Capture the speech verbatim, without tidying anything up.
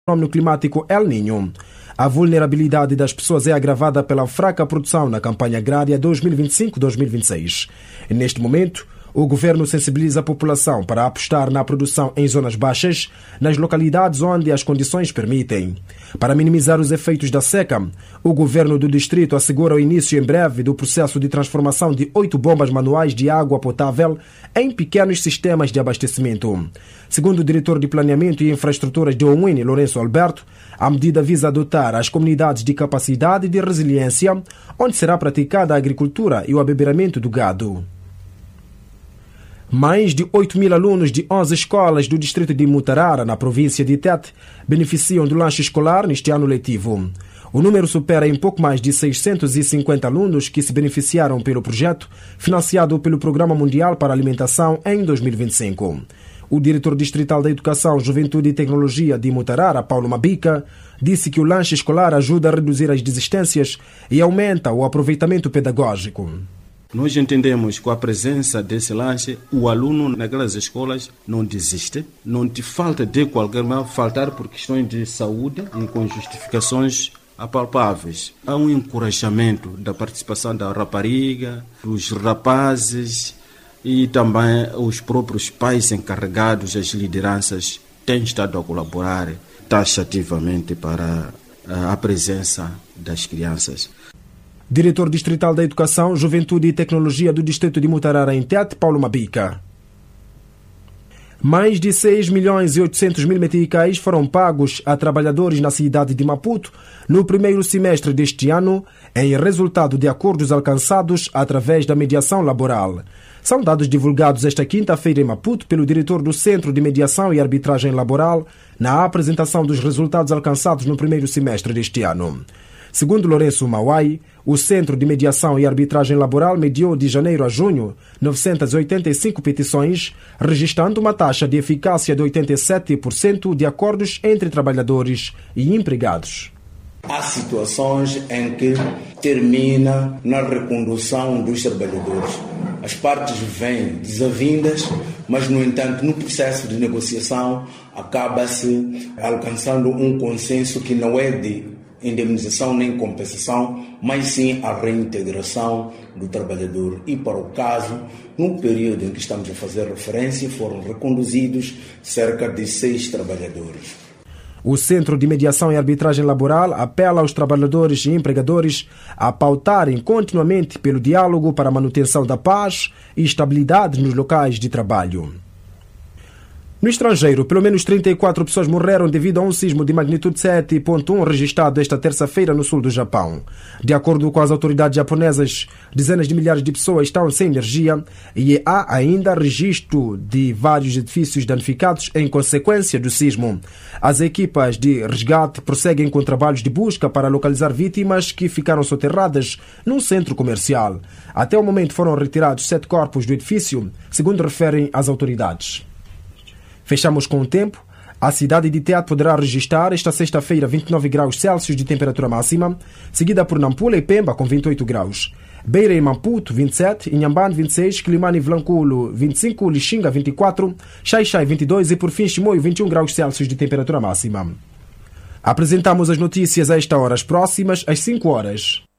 fenômeno climático El Niño. A vulnerabilidade das pessoas é agravada pela fraca produção na campanha agrária dois mil e vinte e cinco dois mil e vinte e seis. Neste momento, o governo sensibiliza a população para apostar na produção em zonas baixas, nas localidades onde as condições permitem. Para minimizar os efeitos da seca, o governo do distrito assegura o início em breve do processo de transformação de oito bombas manuais de água potável em pequenos sistemas de abastecimento. Segundo o diretor de Planeamento e Infraestruturas de Omwini, Lourenço Alberto, a medida visa dotar as comunidades de capacidade de resiliência, onde será praticada a agricultura e o abeberamento do gado. Mais de oito mil alunos de onze escolas do distrito de Mutarara, na província de Tete, beneficiam do lanche escolar neste ano letivo. O número supera em pouco mais de seiscentos e cinquenta alunos que se beneficiaram pelo projeto, financiado pelo Programa Mundial para a Alimentação em dois mil e vinte e cinco. O diretor distrital da Educação, Juventude e Tecnologia de Mutarara, Paulo Mabica, disse que o lanche escolar ajuda a reduzir as desistências e aumenta o aproveitamento pedagógico. Nós entendemos que com a presença desse lanche, o aluno naquelas escolas não desiste, não te falta de qualquer maneira, faltar por questões de saúde e com justificações apalpáveis. Há um encorajamento da participação da rapariga, dos rapazes e também os próprios pais encarregados, as lideranças, têm estado a colaborar taxativamente para a presença das crianças. Diretor Distrital da Educação, Juventude e Tecnologia do Distrito de Mutarara em Tete, Paulo Mabica. Mais de seis milhões e oitocentos mil meticais foram pagos a trabalhadores na cidade de Maputo no primeiro semestre deste ano, em resultado de acordos alcançados através da mediação laboral. São dados divulgados esta quinta-feira em Maputo pelo diretor do Centro de Mediação e Arbitragem Laboral na apresentação dos resultados alcançados no primeiro semestre deste ano. Segundo Lourenço Mauai, o Centro de Mediação e Arbitragem Laboral mediou de janeiro a junho novecentas e oitenta e cinco petições, registrando uma taxa de eficácia de oitenta e sete por cento de acordos entre trabalhadores e empregados. Há situações em que termina na recondução dos trabalhadores. As partes vêm desavindas, mas, no entanto, no processo de negociação acaba-se alcançando um consenso que não é de indemnização nem compensação, mas sim a reintegração do trabalhador. E para o caso, no período em que estamos a fazer referência, foram reconduzidos cerca de seis trabalhadores. O Centro de Mediação e Arbitragem Laboral apela aos trabalhadores e empregadores a pautarem continuamente pelo diálogo para a manutenção da paz e estabilidade nos locais de trabalho. No estrangeiro, pelo menos trinta e quatro pessoas morreram devido a um sismo de magnitude sete ponto um registrado esta terça-feira no sul do Japão. De acordo com as autoridades japonesas, dezenas de milhares de pessoas estão sem energia e há ainda registro de vários edifícios danificados em consequência do sismo. As equipas de resgate prosseguem com trabalhos de busca para localizar vítimas que ficaram soterradas num centro comercial. Até o momento foram retirados sete corpos do edifício, segundo referem as autoridades. Fechamos com o tempo. A cidade de Tete poderá registrar esta sexta-feira vinte e nove graus Celsius de temperatura máxima, seguida por Nampula e Pemba com vinte e oito graus. Beira e Maputo vinte e sete, Inhambane vinte e seis, Quilimane e Vilanculo vinte e cinco, Lixinga vinte e quatro, Xai-Xai vinte e dois e por fim Chimoio vinte e um graus Celsius de temperatura máxima. Apresentamos as notícias a esta hora, as próximas às cinco horas.